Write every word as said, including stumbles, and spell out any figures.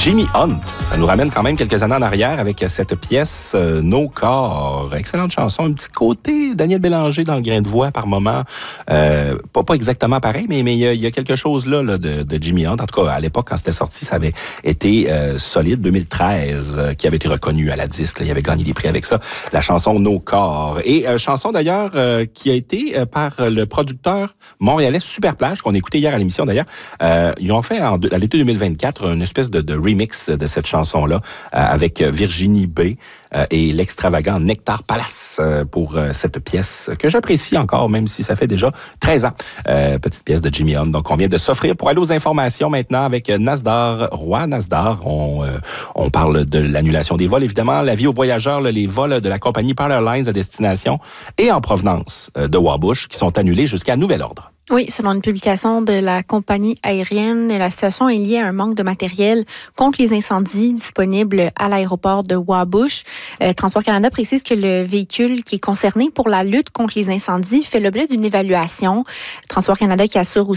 Jimmy Hunt. Ça nous ramène quand même quelques années en arrière avec cette pièce euh, No Car. Excellente chanson. Un petit côté Daniel Bélanger dans le grain de voix par moment. Euh, pas, pas exactement pareil, mais mais il y a, y a quelque chose là, là de, de Jimmy Hunt. En tout cas, à l'époque, quand c'était sorti, ça avait été euh, solide. deux mille treize, euh, qui avait été reconnu à la disque. Là, il avait gagné des prix avec ça. La chanson No Car. Et euh, chanson d'ailleurs euh, qui a été euh, par le producteur montréalais Superplage, qu'on a écouté hier à l'émission d'ailleurs. Euh, ils ont fait en, à l'été deux mille vingt-quatre une espèce de, de remix de cette chanson-là euh, avec Virginie B euh, et l'extravagant Nectar Palace euh, pour euh, cette pièce que j'apprécie encore, même si ça fait déjà treize ans. Euh, petite pièce de Jimmy Hunt. Donc, on vient de s'offrir pour aller aux informations maintenant avec Nasdar, Roi Nasdar. On, euh, on parle de l'annulation des vols, évidemment, l'avis aux voyageurs, là, les vols de la compagnie Pearl Airlines à destination et en provenance euh, de Wabush qui sont annulés jusqu'à nouvel ordre. Oui, selon une publication de la compagnie aérienne, la situation est liée à un manque de matériel contre les incendies disponibles à l'aéroport de Wabush. Euh, Transport Canada précise que le véhicule qui est concerné pour la lutte contre les incendies fait l'objet d'une évaluation. Transport Canada qui assure aussi